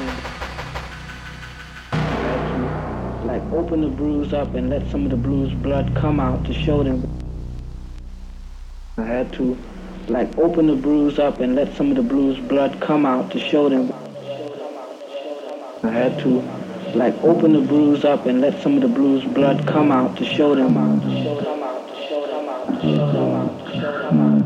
Like open the bruise up and let some of the bruise blood come out to show them. I had to like open the bruise up and let some of the bruise blood come out to show them. I had to like open the bruise up and let some of the bruise blood come out to show them.